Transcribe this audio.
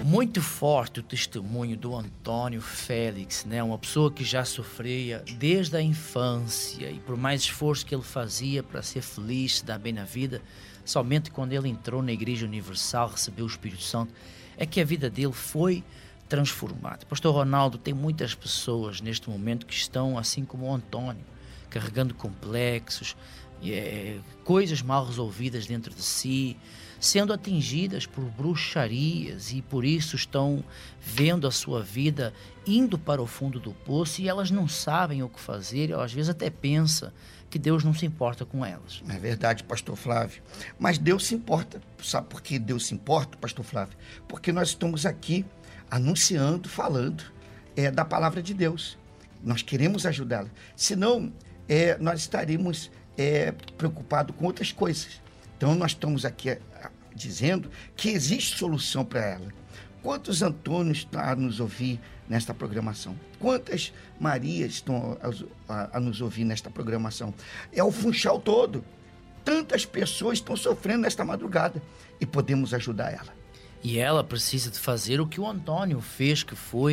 Muito forte o testemunho do Antônio Félix, né? Uma pessoa que já sofria desde a infância e por mais esforço que ele fazia para ser feliz, se dar bem na vida, somente quando ele entrou na Igreja Universal, recebeu o Espírito Santo, é que a vida dele foi transformada. Pastor Ronaldo, tem muitas pessoas neste momento que estão, assim como o Antônio, carregando complexos, coisas mal resolvidas dentro de si, sendo atingidas por bruxarias e por isso estão vendo a sua vida indo para o fundo do poço e elas não sabem o que fazer, ou às vezes até pensam que Deus não se importa com elas. É verdade, pastor Flávio. Mas Deus se importa. Sabe por que Deus se importa, pastor Flávio? Porque nós estamos aqui anunciando, falando da palavra de Deus. Nós queremos ajudá-la. Senão, nós estaríamos preocupados com outras coisas. Então, nós estamos aqui dizendo que existe solução para ela. Quantos Antônios estão a nos ouvir nesta programação? Quantas Marias estão a nos ouvir nesta programação? É o Funchal todo. Tantas pessoas estão sofrendo nesta madrugada e podemos ajudar ela. E ela precisa de fazer o que o Antônio fez, que foi